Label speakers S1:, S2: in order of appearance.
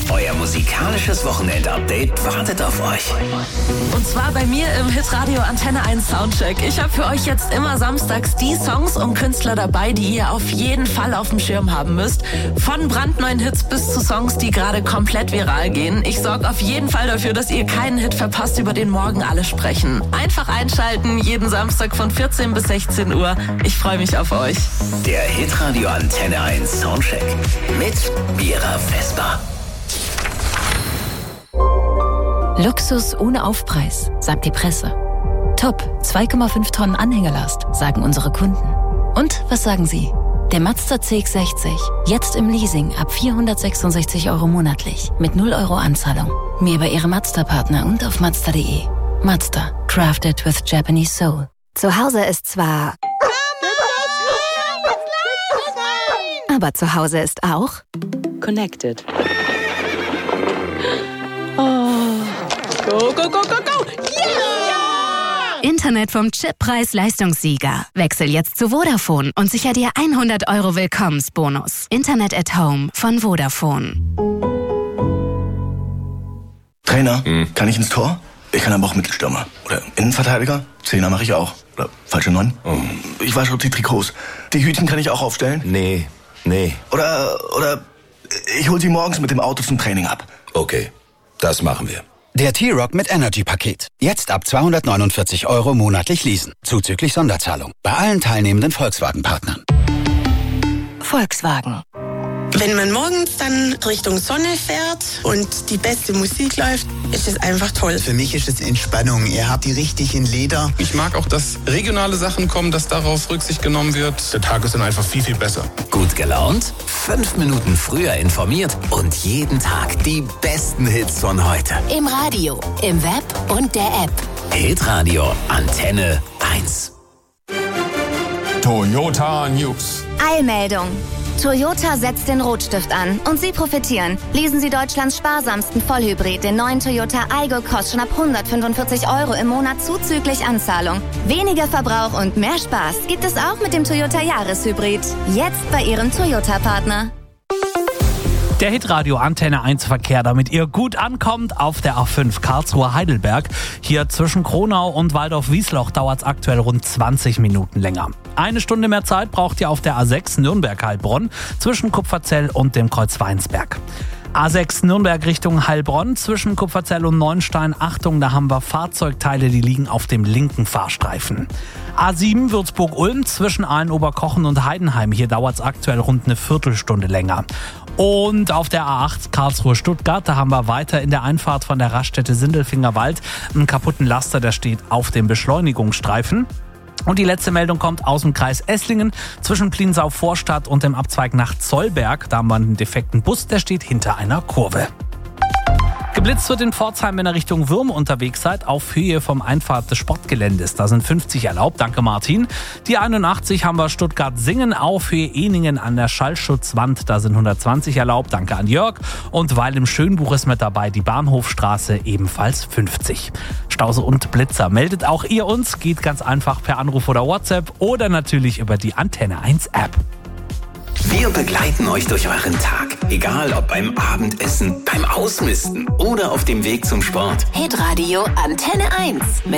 S1: Euer musikalisches Wochenend-Update wartet auf euch.
S2: Und zwar bei mir im Hitradio Antenne 1 Soundcheck. Ich habe für euch jetzt immer samstags die Songs und Künstler dabei, die ihr auf jeden Fall auf dem Schirm haben müsst. Von brandneuen Hits bis zu Songs, die gerade komplett viral gehen. Ich sorge auf jeden Fall dafür, dass ihr keinen Hit verpasst, über den morgen alle sprechen. Einfach einschalten, jeden Samstag von 14 bis 16 Uhr. Ich freue mich auf euch.
S1: Der Hitradio Antenne 1 Soundcheck mit Mira Vesper.
S3: Luxus ohne Aufpreis, sagt die Presse. Top, 2,5 Tonnen Anhängelast, sagen unsere Kunden. Und was sagen Sie? Der Mazda CX-60, jetzt im Leasing ab 466 € monatlich, mit 0 € Anzahlung. Mehr bei Ihrem Mazda-Partner und auf Mazda.de. Mazda, crafted with Japanese soul.
S4: Zu Hause ist zwar... aber zu Hause ist auch...
S5: Connected. Go, go, go, go, go! Yeah!
S4: Internet vom Chippreis-Leistungssieger. Wechsel jetzt zu Vodafone und sicher dir 100 € Willkommensbonus. Internet at Home von Vodafone.
S6: Trainer, kann ich ins Tor? Ich kann aber auch Mittelstürmer. Oder Innenverteidiger? Zehner mache ich auch. Oder falsche 9? Ich wasche die Trikots. Die Hütchen kann ich auch aufstellen?
S1: Nee.
S6: Oder ich hol sie morgens mit dem Auto zum Training ab.
S1: Okay, das machen wir.
S7: Der T-Rock mit Energy-Paket. Jetzt ab 249 € monatlich leasen. Zuzüglich Sonderzahlung. Bei allen teilnehmenden Volkswagen-Partnern.
S4: Volkswagen.
S8: Wenn man morgens dann Richtung Sonne fährt und die beste Musik läuft, ist es einfach toll.
S9: Für mich ist es Entspannung. Ihr habt die richtig in Leder.
S10: Ich mag auch, dass regionale Sachen kommen, dass darauf Rücksicht genommen wird. Der Tag ist dann einfach viel, viel besser.
S1: Gut gelaunt, 5 Minuten früher informiert und jeden Tag die besten Hits von heute.
S4: Im Radio, im Web und der App.
S1: Hitradio Antenne 1.
S11: Toyota News.
S12: Eilmeldung. Toyota setzt den Rotstift an und Sie profitieren. Lesen Sie Deutschlands sparsamsten Vollhybrid, den neuen Toyota Aygo, kostet schon ab 145 € im Monat zuzüglich Anzahlung. Weniger Verbrauch und mehr Spaß gibt es auch mit dem Toyota Jahreshybrid. Jetzt bei Ihrem Toyota-Partner.
S13: Der Hitradio Antenne 1 Verkehr, damit ihr gut ankommt auf der A5 Karlsruhe-Heidelberg. Hier zwischen Kronau und Waldorf-Wiesloch dauert es aktuell rund 20 Minuten länger. 1 Stunde mehr Zeit braucht ihr auf der A6 Nürnberg-Heilbronn zwischen Kupferzell und dem Kreuz Weinsberg. A6 Nürnberg Richtung Heilbronn zwischen Kupferzell und Neuenstein. Achtung, da haben wir Fahrzeugteile, die liegen auf dem linken Fahrstreifen. A7 Würzburg-Ulm zwischen Aalen-Oberkochen und Heidenheim. Hier dauert es aktuell rund eine Viertelstunde länger. Und auf der A8 Karlsruhe-Stuttgart, da haben wir weiter in der Einfahrt von der Raststätte Sindelfingerwald einen kaputten Laster, der steht auf dem Beschleunigungsstreifen. Und die letzte Meldung kommt aus dem Kreis Esslingen zwischen Pliensau-Vorstadt und dem Abzweig nach Zollberg. Da haben wir einen defekten Bus, der steht hinter einer Kurve. Geblitzt wird in Pforzheim, wenn ihr Richtung Würm unterwegs seid, auf Höhe vom Einfahrt des Sportgeländes. Da sind 50 erlaubt, danke Martin. Die 81 haben wir Stuttgart-Singen auf Höhe Eningen an der Schallschutzwand. Da sind 120 erlaubt, danke an Jörg. Und weil im Schönbuch ist mit dabei, die Bahnhofstraße ebenfalls 50. Stause und Blitzer. Meldet auch ihr uns, geht ganz einfach per Anruf oder WhatsApp oder natürlich über die Antenne 1 App.
S1: Wir begleiten euch durch euren Tag. Egal ob beim Abendessen, beim Ausmisten oder auf dem Weg zum Sport.
S4: Hitradio Antenne 1 mit